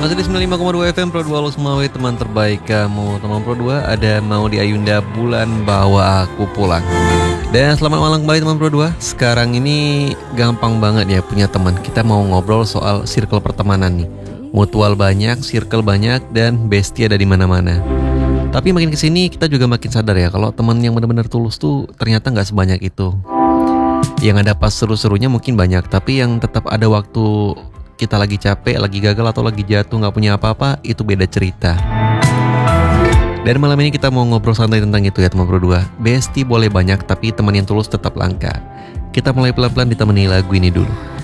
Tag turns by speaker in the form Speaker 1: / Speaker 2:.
Speaker 1: Masih di 95,2 FM Pro 2 lo semua teman terbaik kamu. Teman Pro 2 ada mau di Ayunda Bulan bawa aku pulang. Dan selamat malam kembali teman Pro 2. Sekarang ini gampang banget ya punya teman. Kita mau ngobrol soal circle pertemanan nih. Mutual banyak, circle banyak, dan bestie ada di mana-mana. Tapi makin kesini kita juga makin sadar ya kalau teman yang benar-benar tulus tuh ternyata nggak sebanyak itu. Yang ada pas seru-serunya mungkin banyak, tapi yang tetap ada waktu kita lagi capek, lagi gagal atau lagi jatuh nggak punya apa-apa, itu beda cerita. Dan malam ini kita mau ngobrol santai tentang itu ya teman berdua. Bestie boleh banyak tapi teman yang tulus tetap langka. Kita mulai pelan-pelan ditemani lagu ini dulu.